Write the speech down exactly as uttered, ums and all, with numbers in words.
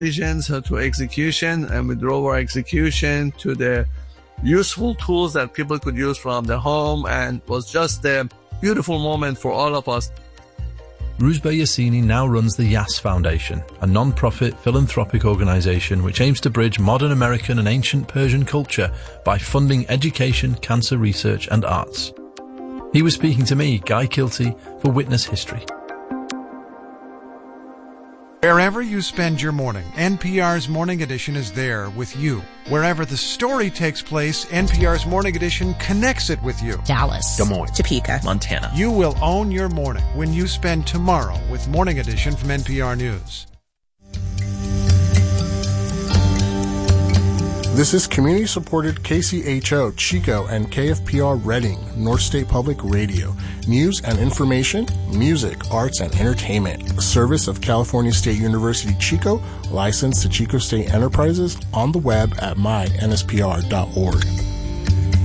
visions to execution, and we drove our execution to the useful tools that people could use from the home, and it was just a beautiful moment for all of us. Roozbeh Yassini now runs the Yass Foundation, a non-profit philanthropic organisation which aims to bridge modern American and ancient Persian culture by funding education, cancer research and arts. He was speaking to me, Guy Kilty, for Witness History. Wherever you spend your morning, N P R's Morning Edition is there with you. Wherever the story takes place, N P R's Morning Edition connects it with you. Dallas, Des Moines, Topeka, Montana. You will own your morning when you spend tomorrow with Morning Edition from N P R News. This is community-supported K C H O, Chico, and K F P R Reading, North State Public Radio. News and information, music, arts, and entertainment. A service of California State University, Chico, licensed to Chico State Enterprises, on the web at my N S P R dot org.